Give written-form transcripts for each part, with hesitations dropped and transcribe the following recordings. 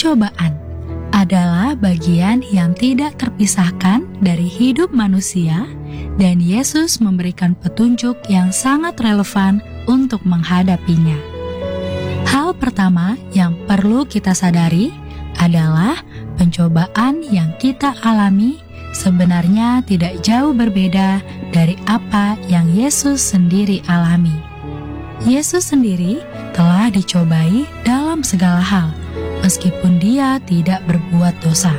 Pencobaan adalah bagian yang tidak terpisahkan dari hidup manusia, dan Yesus memberikan petunjuk yang sangat relevan untuk menghadapinya. Hal pertama yang perlu kita sadari adalah pencobaan yang kita alami sebenarnya tidak jauh berbeda dari apa yang Yesus sendiri alami. Yesus sendiri telah dicobai dalam segala hal, meskipun dia tidak berbuat dosa.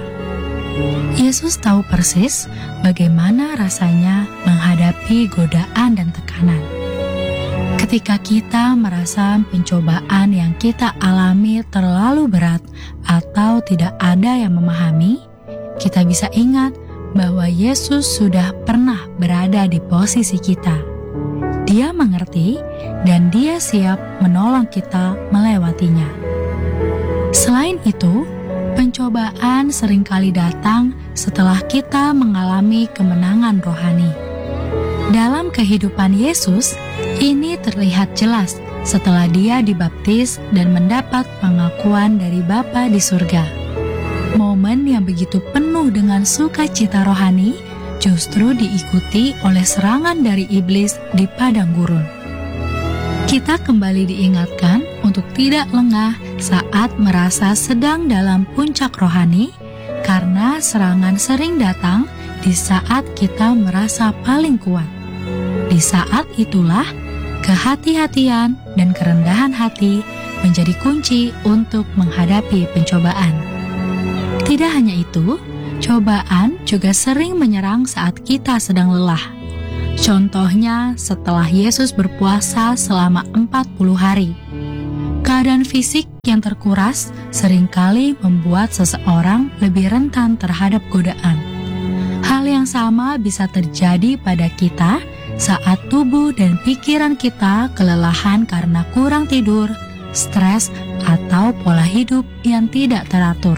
Yesus tahu persis bagaimana rasanya menghadapi godaan dan tekanan. Ketika kita merasa pencobaan yang kita alami terlalu berat atau tidak ada yang memahami, kita bisa ingat bahwa Yesus sudah pernah berada di posisi kita. Dia mengerti dan dia siap menolong kita melewatinya. Selain itu, pencobaan seringkali datang setelah kita mengalami kemenangan rohani. Dalam kehidupan Yesus, ini terlihat jelas setelah dia dibaptis dan mendapat pengakuan dari Bapa di surga. Momen yang begitu penuh dengan sukacita rohani justru diikuti oleh serangan dari iblis di padang gurun. Kita kembali diingatkan untuk tidak lengah saat merasa sedang dalam puncak rohani, karena serangan sering datang di saat kita merasa paling kuat. Di saat itulah, kehati-hatian dan kerendahan hati menjadi kunci untuk menghadapi pencobaan. Tidak hanya itu, cobaan juga sering menyerang saat kita sedang lelah. Contohnya setelah Yesus berpuasa selama 40 hari. Keadaan fisik yang terkuras seringkali membuat seseorang lebih rentan terhadap godaan. Hal yang sama bisa terjadi pada kita saat tubuh dan pikiran kita kelelahan karena kurang tidur, stres, atau pola hidup yang tidak teratur.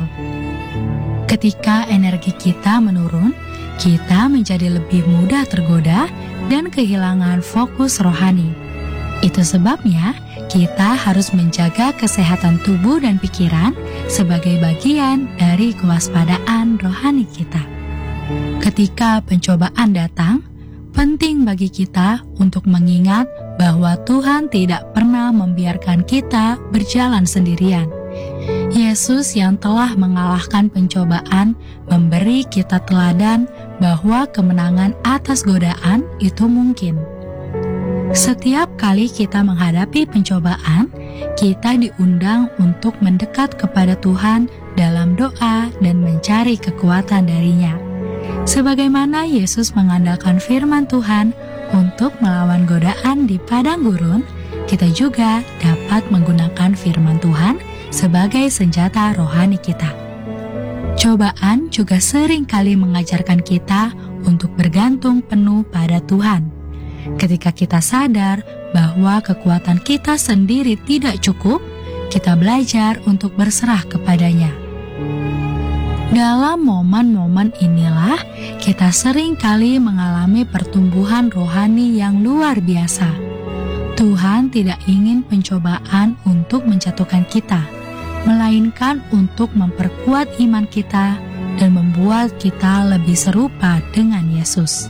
Ketika energi kita menurun, kita menjadi lebih mudah tergoda dan kehilangan fokus rohani. Itu sebabnya kita harus menjaga kesehatan tubuh dan pikiran sebagai bagian dari kewaspadaan rohani kita. Ketika pencobaan datang, penting bagi kita untuk mengingat bahwa Tuhan tidak pernah membiarkan kita berjalan sendirian. Yesus yang telah mengalahkan pencobaan memberi kita teladan bahwa kemenangan atas godaan itu mungkin. Setiap kali kita menghadapi pencobaan, kita diundang untuk mendekat kepada Tuhan dalam doa dan mencari kekuatan darinya. Sebagaimana Yesus mengandalkan firman Tuhan untuk melawan godaan di padang gurun, kita juga dapat menggunakan firman Tuhan sebagai senjata rohani kita. Cobaan juga sering kali mengajarkan kita untuk bergantung penuh pada Tuhan. Ketika kita sadar bahwa kekuatan kita sendiri tidak cukup, kita belajar untuk berserah kepadanya. Dalam momen-momen inilah kita sering kali mengalami pertumbuhan rohani yang luar biasa. Tuhan tidak ingin pencobaan untuk menjatuhkan kita, melainkan untuk memperkuat iman kita dan membuat kita lebih serupa dengan Yesus.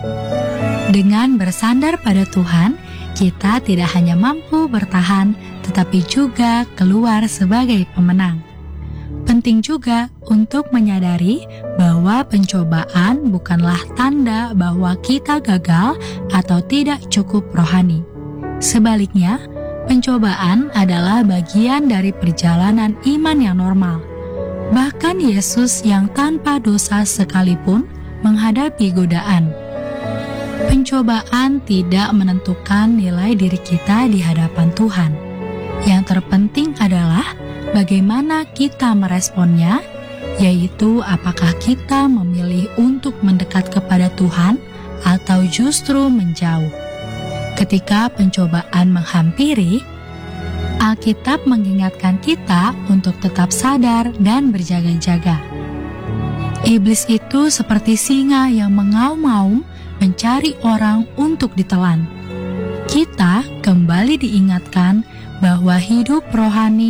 Dengan bersandar pada Tuhan, kita tidak hanya mampu bertahan, tetapi juga keluar sebagai pemenang. Penting juga untuk menyadari bahwa pencobaan bukanlah tanda bahwa kita gagal atau tidak cukup rohani. Sebaliknya, pencobaan adalah bagian dari perjalanan iman yang normal. Bahkan Yesus yang tanpa dosa sekalipun menghadapi godaan. Pencobaan tidak menentukan nilai diri kita di hadapan Tuhan. Yang terpenting adalah bagaimana kita meresponnya, yaitu apakah kita memilih untuk mendekat kepada Tuhan atau justru menjauh. Ketika pencobaan menghampiri, Alkitab mengingatkan kita untuk tetap sadar dan berjaga-jaga. Iblis itu seperti singa yang mengaum-ngaum mencari orang untuk ditelan. Kita kembali diingatkan bahwa hidup rohani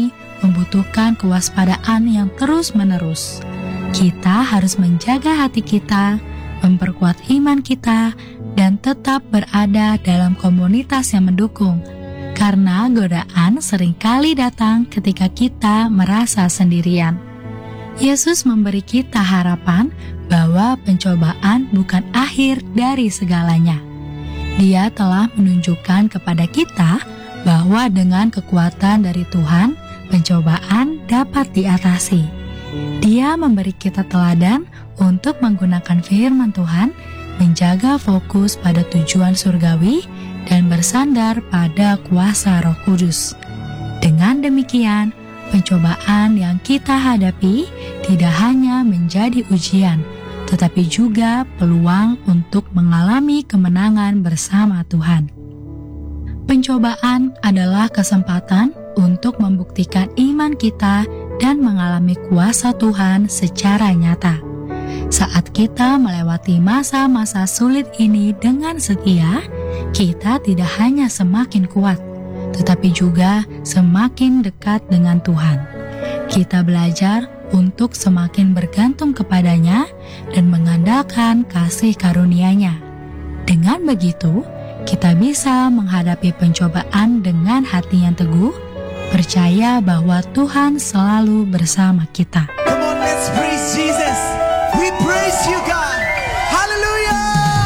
membutuhkan kewaspadaan yang terus-menerus. Kita harus menjaga hati kita, memperkuat iman kita, dan tetap berada dalam komunitas yang mendukung. Karena godaan seringkali datang ketika kita merasa sendirian. Yesus memberi kita harapan bahwa pencobaan bukan akhir dari segalanya. Dia telah menunjukkan kepada kita bahwa dengan kekuatan dari Tuhan, pencobaan dapat diatasi. Dia memberi kita teladan untuk menggunakan firman Tuhan, menjaga fokus pada tujuan surgawi, dan bersandar pada kuasa Roh Kudus. Dengan demikian, pencobaan yang kita hadapi tidak hanya menjadi ujian, tetapi juga peluang untuk mengalami kemenangan bersama Tuhan. Pencobaan adalah kesempatan untuk membuktikan iman kita dan mengalami kuasa Tuhan secara nyata. Saat kita melewati masa-masa sulit ini dengan setia, kita tidak hanya semakin kuat, tetapi juga semakin dekat dengan Tuhan. Kita belajar untuk semakin bergantung kepadanya dan mengandalkan kasih karunia-Nya. Dengan begitu, kita bisa menghadapi pencobaan dengan hati yang teguh, percaya bahwa Tuhan selalu bersama kita. Come on, let's praise Jesus. We praise you, God.